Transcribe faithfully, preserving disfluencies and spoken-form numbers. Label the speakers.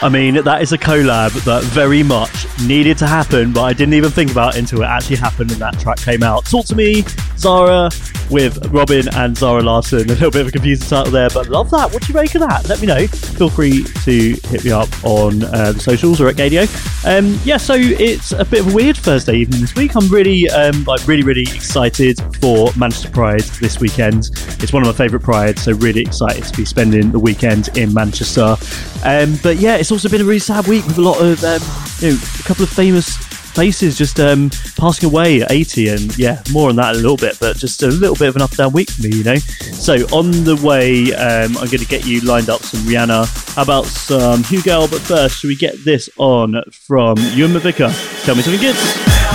Speaker 1: I mean, that is a collab that very much needed to happen, but I didn't even think about it until it actually happened and that track came out. Talk to Me, Zara, with Robin and Zara Larsson. A little bit of a confusing title there, but love that. What do you make of that? Let me know. Feel free to hit me up on uh, the socials or at Gadio. Um, yeah, so it's a bit of a weird Thursday evening this week. I'm really, um, like really, really excited for Manchester Pride this weekend. It's one of my favourite Prides, so really excited to be spending the weekend in Manchester. Um, but yeah, it's also been a really sad week with a lot of, um, you know, a couple of famous faces just um, passing away at eighty, and yeah, more on that in a little bit, but just a little bit of an up and down week for me, you know. So on the way, um, I'm going to get you lined up some Rihanna. How about some Hugh Girl? But first, should we get this on from Ewan McVicker? Tell me something good.